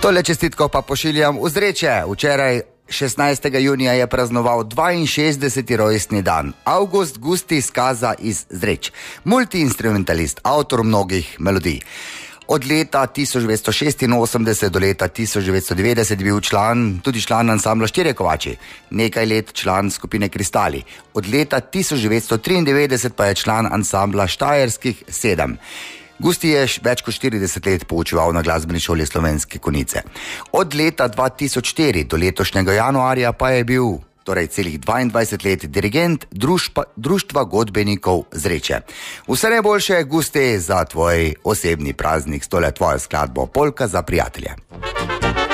Tole čestitko pa pošiljam v Zreče. Včeraj 16. junija je praznoval 62. rojstni dan August Gusti Skaza iz Zreč, multiinstrumentalist, avtor mnogih melodij. Od leta 1986 do leta 1990 bil tudi član ansambla Štirje kovači, nekaj let član skupine Kristali. Od leta 1993 pa je član ansambla Štajerskih 7. Gusti je več kot 40 let poučeval na glasbeni šoli Slovenske Konjice. Od leta 2004 do letošnjega januarja pa je bil, torej celih 22 let, dirigent Društva godbenikov Zreče. Vse najboljše, Gusti, za tvoj osebni praznik, s tole tvojo skladbo Polka za prijatelje.